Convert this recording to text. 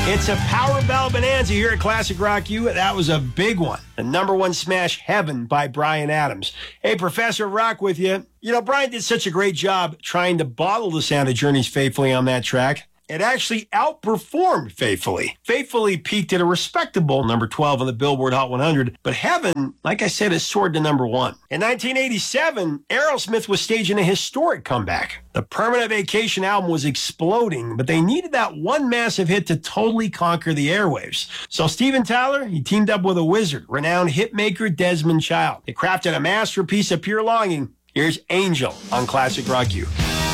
It's a power bell bonanza here at Classic Rock U. That was a big one. The number one smash, Heaven by Bryan Adams. Hey, Professor Rock with you. You know, Bryan did such a great job trying to bottle the sound of Journey's Faithfully on that track. It actually outperformed Faithfully. Faithfully peaked at a respectable number 12 on the Billboard Hot 100, but Heaven, like I said, has soared to number 1. In 1987, Aerosmith was staging a historic comeback. The Permanent Vacation album was exploding, but they needed that one massive hit to totally conquer the airwaves. So Steven Tyler, he teamed up with a wizard, renowned hitmaker Desmond Child. They crafted a masterpiece of pure longing. Here's Angel on Classic Rock U.